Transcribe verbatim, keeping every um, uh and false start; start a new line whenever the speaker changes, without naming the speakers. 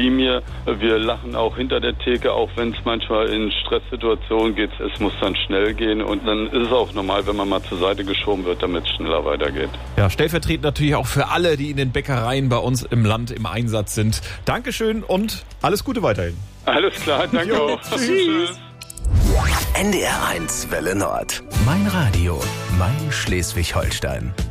mir. Wir lachen auch hinter der Theke, auch wenn es manchmal in Stresssituationen geht. Es muss dann schnell gehen und dann ist es auch normal, wenn man mal zur Seite geschoben wird, damit es schneller weitergeht.
Ja, stellvertretend natürlich auch für alle, die in den Bäckereien bei uns im Land im Einsatz sind. Dankeschön und alles Gute weiterhin.
Alles klar, danke
Jo,
auch.
tschüss.
N D R eins Welle Nord. Mein Radio, mein Schleswig-Holstein.